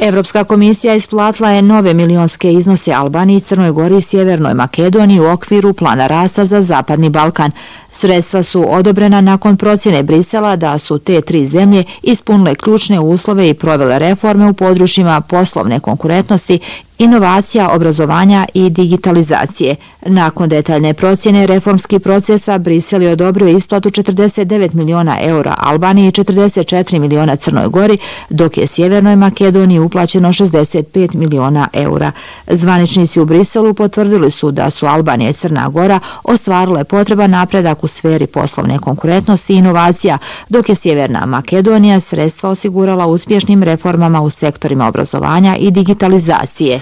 Evropska komisija isplatila je nove milionske iznose Albaniji, Crnoj Gori i Sjevernoj Makedoniji u okviru plana rasta za Zapadni Balkan. Sredstva su odobrena nakon procjene Brisela da su te tri zemlje ispunile ključne uslove i provele reforme u područjima poslovne konkurentnosti, inovacija, obrazovanja i digitalizacije. Nakon detaljne procjene reformskih procesa, Brisel je odobrio isplatu 49 miliona eura Albaniji i 44 miliona Crnoj Gori, dok je Sjevernoj Makedoniji uplaćeno 65 miliona eura. Zvaničnici u Briselu potvrdili su da su Albanija i Crna Gora ostvarile potreban napredak u sferi poslovne konkurentnosti i inovacija, dok je Sjeverna Makedonija sredstva osigurala uspješnim reformama u sektorima obrazovanja i digitalizacije.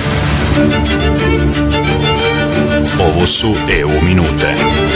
Ovo su EU minute.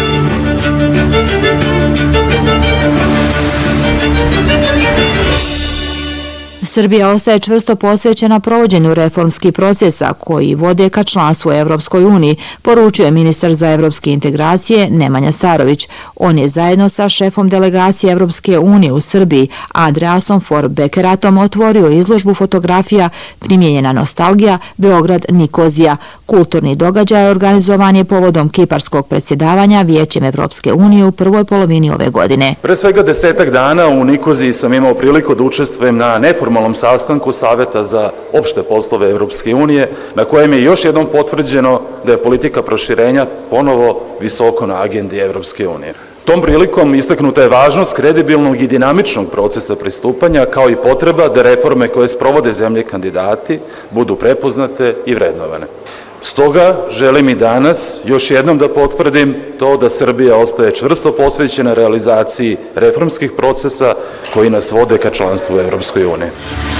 Srbija ostaje čvrsto posvećena provođenju reformskih procesa koji vode ka članstvu u Evropskoj uniji, poručio je ministar za evropske integracije Nemanja Starović. On je zajedno sa šefom delegacije Evropske unije u Srbiji, Andreasom Forbekeratom, otvorio izložbu fotografija Primijenjena nostalgija Beograd-Nikozija. Kulturni događaj organizovan je povodom kiparskog predsjedavanja Vijećem Evropske unije u prvoj polovini ove godine. Pre svega 10 dana u Nikoziji sam imao priliku da učestvujem na neformalnom sastanku Saveta za opšte poslove Evropske unije, na kojem je još jednom potvrđeno da je politika proširenja ponovo visoko na agendi Evropske unije. Tom prilikom istaknuta je važnost kredibilnog i dinamičnog procesa pristupanja, kao i potreba da reforme koje sprovode zemlje kandidati budu prepoznate i vrednovane. Stoga želim i danas još jednom da potvrdim to da Srbija ostaje čvrsto posvećena realizaciji reformskih procesa koji nas vode ka članstvu u Evropskoj uniji.